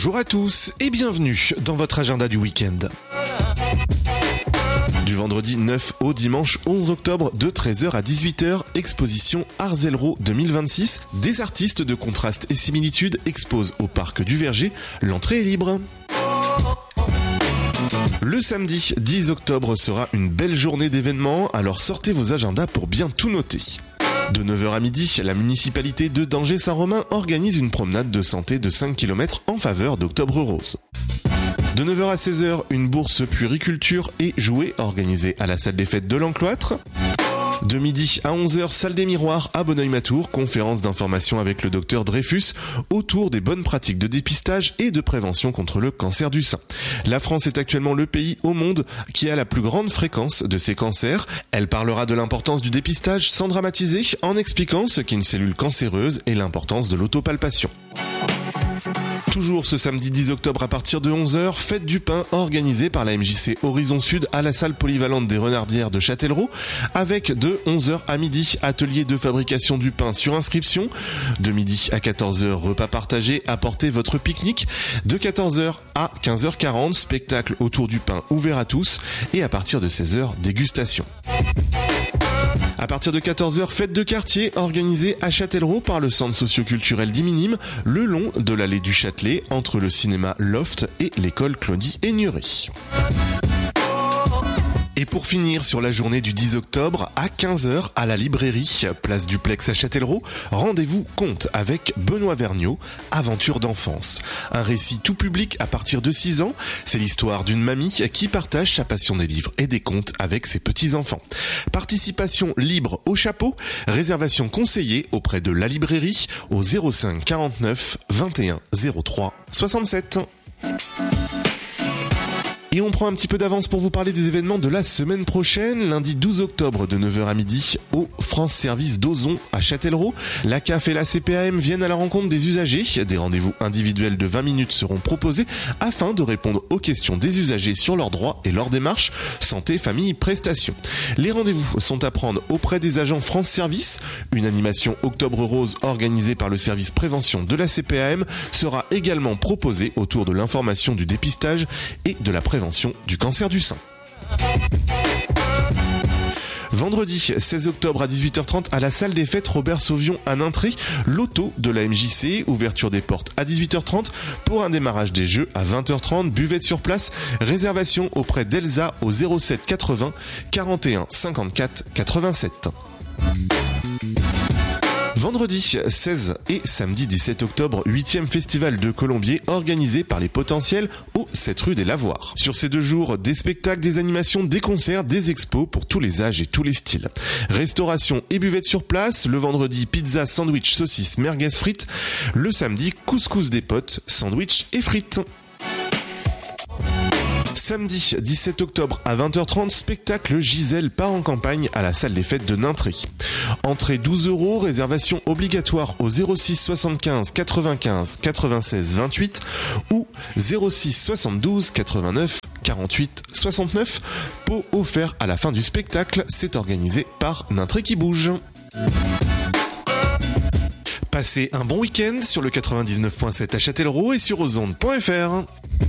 Bonjour à tous et bienvenue dans votre agenda du week-end. Du vendredi 9 au dimanche 11 octobre de 13h à 18h, exposition Arzelro 2026. Des artistes de contraste et similitudes exposent au parc du Verger. L'entrée est libre. Le samedi 10 octobre sera une belle journée d'événements, alors sortez vos agendas pour bien tout noter. De 9h à midi, la municipalité de Danger-Saint-Romain organise une promenade de santé de 5 km en faveur d'Octobre Rose. De 9h à 16h, une bourse puériculture et jouets organisée à la salle des fêtes de l'Encloître. De midi à 11h, salle des miroirs à Bonneuil-Matour, conférence d'information avec le docteur Dreyfus autour des bonnes pratiques de dépistage et de prévention contre le cancer du sein. La France est actuellement le pays au monde qui a la plus grande fréquence de ces cancers. Elle parlera de l'importance du dépistage sans dramatiser en expliquant ce qu'est une cellule cancéreuse et l'importance de l'autopalpation. Toujours ce samedi 10 octobre à partir de 11h, fête du pain organisée par la MJC Horizon Sud à la salle polyvalente des Renardières de Châtellerault, avec de 11h à midi, atelier de fabrication du pain sur inscription. De midi à 14h, repas partagé, apportez votre pique-nique. De 14h à 15h40, spectacle autour du pain ouvert à tous. Et à partir de 16h, dégustation. À partir de 14h, fête de quartier organisée à Châtellerault par le centre socio-culturel d'Iminim, le long de l'allée du Châtelet, entre le cinéma Loft et l'école Claudie Aigneret. Et pour finir sur la journée du 10 octobre, à 15h, à la librairie, place du Plex à Châtellerault, rendez-vous conte avec Benoît Vergniaud, Aventure d'enfance. Un récit tout public à partir de 6 ans, c'est l'histoire d'une mamie qui partage sa passion des livres et des contes avec ses petits-enfants. Participation libre au chapeau, réservation conseillée auprès de la librairie au 05 49 21 03 67. Et on prend un petit peu d'avance pour vous parler des événements de la semaine prochaine. Lundi 12 octobre de 9h à midi au France Service d'Ozon à Châtellerault. La CAF et la CPAM viennent à la rencontre des usagers. Des rendez-vous individuels de 20 minutes seront proposés afin de répondre aux questions des usagers sur leurs droits et leurs démarches santé, famille, prestations. Les rendez-vous sont à prendre auprès des agents France Service. Une animation Octobre Rose organisée par le service prévention de la CPAM sera également proposée autour de l'information du dépistage et de la prévention du cancer du sein. Vendredi 16 octobre à 18h30 à la salle des fêtes Robert Sauvion à Nintré, l'auto de la MJC, ouverture des portes à 18h30 pour un démarrage des jeux à 20h30, buvette sur place, réservation auprès d'Elsa au 07 80 41 54 87. Vendredi 16 et samedi 17 octobre, 8e festival de Colombier organisé par les Potentiels au 7 rue des Lavoirs. Sur ces 2 jours, des spectacles, des animations, des concerts, des expos pour tous les âges et tous les styles. Restauration et buvette sur place. Le vendredi, pizza, sandwich, saucisse, merguez, frites. Le samedi, couscous des potes, sandwich et frites. Samedi 17 octobre à 20h30, spectacle Gisèle part en campagne à la salle des fêtes de Nintré. Entrée 12 €, réservation obligatoire au 06 75 95 96 28 ou 06 72 89 48 69. Pot offert à la fin du spectacle, c'est organisé par Nintré qui bouge. Passez un bon week-end sur le 99.7 à Châtellerault et sur ozonde.fr.